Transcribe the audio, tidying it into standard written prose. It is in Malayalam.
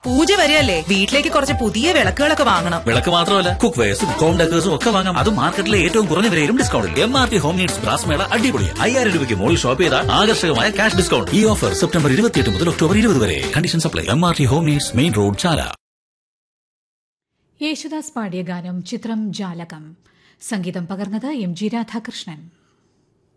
പൂജ വരെയല്ലേ, വീട്ടിലേക്ക് കുറച്ച് പുതിയ വിളക്കുകളൊക്കെ വാങ്ങണം. വിളക്ക് മാത്രമല്ല, കുക്ക് വെയർസും ഹോം ഡെക്കേഴ്സും ഒക്കെ വാങ്ങാം. അതും മാർക്കറ്റിലെ ഏറ്റവും കുറഞ്ഞ വിലയിലും ഡിസ്കൗണ്ടിൽ. MRP ഹോം നീഡ്സ് ബ്രാസ് മേള അടിപൊളി. 5000 രൂപയ്ക്ക് മുകളിൽ ഷോപ്പ് ചെയ്താൽ ആകർഷകമായ ക്യാഷ് ഡിസ്കൗണ്ട്. ഈ ഓഫർ സെപ്റ്റംബർ 28 മുതൽ ഒക്ടോബർ 20 വരെ. Condition supply. MRP home needs, main road, ചാല. യേശുദാസ് പാടിയ ഗാനം ചിത്രം ജാലകം. സംഗീതം പകർന്നത് MG രാധാകൃഷ്ണൻ.